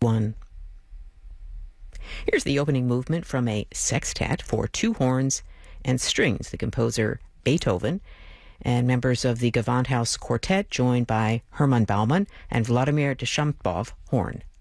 1. Here's the opening movement from a sextet for two horns and strings, the composer Beethoven, and members of the Gewandhaus Quartet joined by Hermann Baumann and Vladimir Deschampov, horn.